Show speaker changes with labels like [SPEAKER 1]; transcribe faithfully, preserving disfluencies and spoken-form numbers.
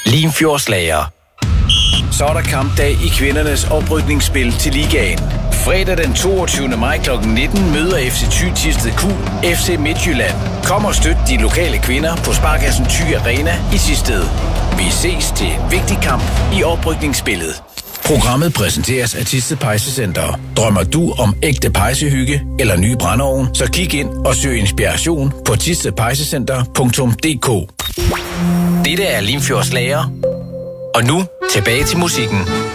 [SPEAKER 1] Limfjordslager. Så er der kampdag i kvindernes oprykningsspil til ligaen. Fredag den toogtyvende maj klokken nitten møder F C Thy Thisted Q F C Midtjylland. Kom og støt de lokale kvinder på Sparkassen Thy Arena i Thisted. Vi ses til en vigtig kamp i oprykningsspillet. Programmet præsenteres af Thisted Pejsecenter. Drømmer du om ægte pejsehygge eller ny brændeovn, så kig ind og søg inspiration på thisted pejsecenter punktum d k. Dette er Limfjordslager. Og nu tilbage til musikken.